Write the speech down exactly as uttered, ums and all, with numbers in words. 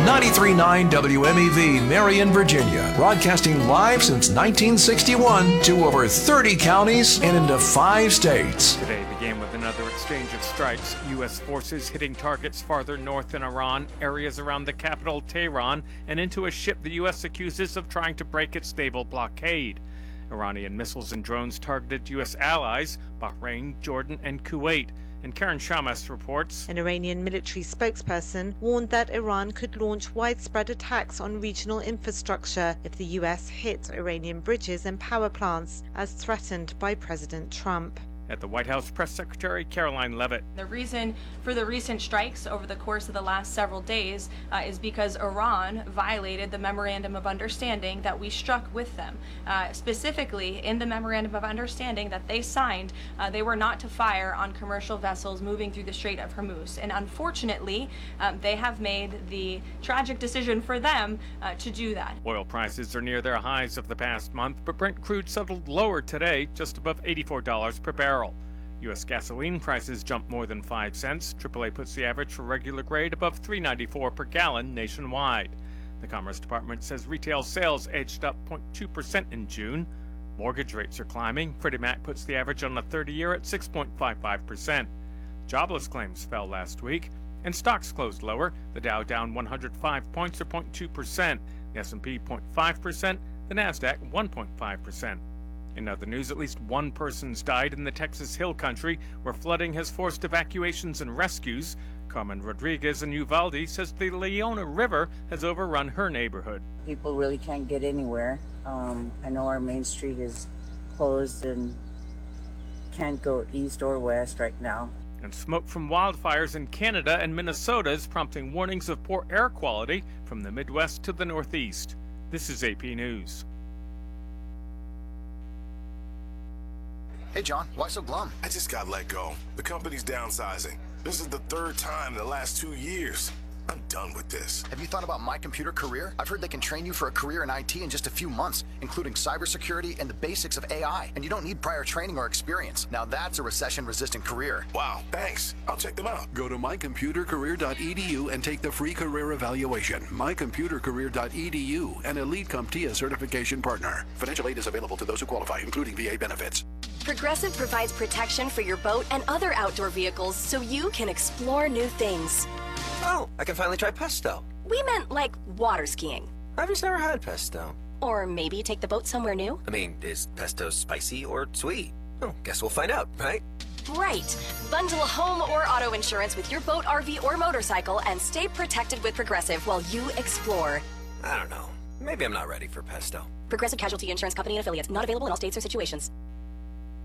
ninety-three point nine W M E V, Marion, Virginia. Broadcasting live since nineteen sixty-one to over thirty counties and into five states. Today began with another exchange of strikes. U S forces hitting targets farther north in Iran, areas around the capital Tehran, and into a ship the U S accuses of trying to break its naval blockade. Iranian missiles and drones targeted U S allies, Bahrain, Jordan, and Kuwait. And Karen Shamas reports. An Iranian military spokesperson warned that Iran could launch widespread attacks on regional infrastructure if the U S hit Iranian bridges and power plants, as threatened by President Trump. At the White House Press Secretary Caroline Leavitt. The reason for the recent strikes over the course of the last several days uh, is because Iran violated the Memorandum of Understanding that we struck with them. Uh, specifically, in the Memorandum of Understanding that they signed, uh, they were not to fire on commercial vessels moving through the Strait of Hormuz. And unfortunately, um, they have made the tragic decision for them uh, to do that. Oil prices are near their highs of the past month, but Brent crude settled lower today, just above eighty-four dollars per barrel. U S gasoline prices jumped more than five cents. triple A puts the average for regular grade above three ninety-four per gallon nationwide. The Commerce Department says retail sales edged up zero point two percent in June. Mortgage rates are climbing. Freddie Mac puts the average on the thirty-year at six point five five percent. Jobless claims fell last week, and stocks closed lower. The Dow down one hundred five points or zero point two percent. The S and P zero point five percent. The Nasdaq one point five percent. In other news, at least one person's died in the Texas Hill Country, where flooding has forced evacuations and rescues. Carmen Rodriguez in Uvalde says the Leona River has overrun her neighborhood. People really can't get anywhere. Um, I know our main street is closed and can't go east or west right now. And smoke from wildfires in Canada and Minnesota is prompting warnings of poor air quality from the Midwest to the Northeast. This is A P News. Hey, John, why so glum? I just got let go. The company's downsizing. This is the third time in the last two years. I'm done with this. Have you thought about My Computer Career? I've heard they can train you for a career in I T in just a few months, including cybersecurity and the basics of A I. And you don't need prior training or experience. Now that's a recession-resistant career. Wow, thanks. I'll check them out. Go to my computer career dot e d u and take the free career evaluation. my computer career dot e d u, an Elite CompTIA certification partner. Financial aid is available to those who qualify, including V A benefits. Progressive provides protection for your boat and other outdoor vehicles so you can explore new things. Oh, I can finally try pesto. We meant like water skiing. I've just never had pesto. Or maybe take the boat somewhere new. I mean, is pesto spicy or sweet? Oh, guess we'll find out, right? Right. Bundle home or auto insurance with your boat, R V, or motorcycle and stay protected with Progressive while you explore. I don't know. Maybe I'm not ready for pesto. Progressive Casualty Insurance Company and affiliates. Not available in all states or situations.